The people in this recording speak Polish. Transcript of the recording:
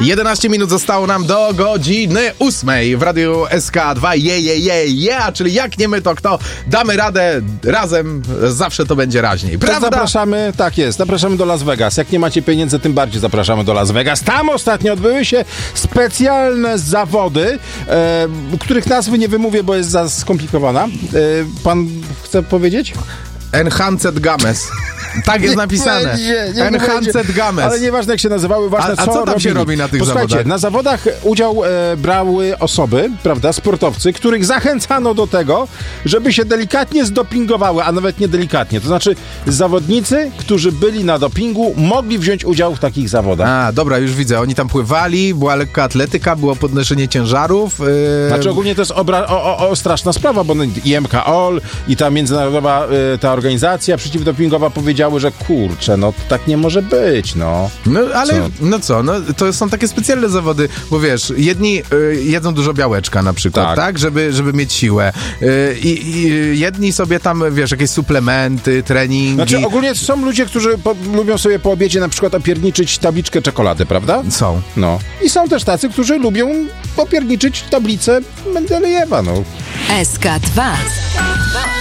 11 minut zostało nam do godziny 8 w Radiu SK2. Czyli jak nie my, to kto? Damy radę razem, zawsze to będzie raźniej. Prawda? Zapraszamy, tak jest, zapraszamy do Las Vegas. Jak nie macie pieniędzy, tym bardziej zapraszamy do Las Vegas. Tam ostatnio odbyły się specjalne zawody, których nazwy nie wymówię, bo jest za skomplikowana. Pan chce powiedzieć? Enhanced Games. Tak jest napisane. Enhanced Games. Ale nieważne jak się nazywały, ważne a co tam robili. się robi na tych zawodach? Na zawodach udział brały osoby, prawda, sportowcy, których zachęcano do tego, żeby się delikatnie zdopingowały, a nawet nie delikatnie. To znaczy zawodnicy, którzy byli na dopingu, mogli wziąć udział w takich zawodach. A, dobra, już widzę. Oni tam pływali, była lekka atletyka, było podnoszenie ciężarów. Znaczy ogólnie to jest straszna sprawa, bo IMK-OL i ta międzynarodowa ta organizacja przeciwdopingowa powiedziały, że kurczę, no tak nie może być, no. No ale, to są takie specjalne zawody, bo wiesz, jedni jedzą dużo białeczka na przykład, tak? Żeby mieć siłę. I jedni sobie tam, wiesz, jakieś suplementy, treningi. Znaczy ogólnie są ludzie, którzy lubią sobie po obiedzie na przykład opierniczyć tabliczkę czekolady, prawda? Są. No. I są też tacy, którzy lubią popierniczyć tablicę Mendelejewa, no. SK2